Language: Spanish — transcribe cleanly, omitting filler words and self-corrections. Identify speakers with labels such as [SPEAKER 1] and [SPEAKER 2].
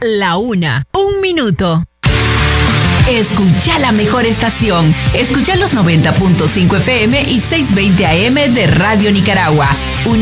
[SPEAKER 1] La 1:01. Escucha la mejor estación. Escucha los 90.5 FM y 620 AM de Radio Nicaragua. Una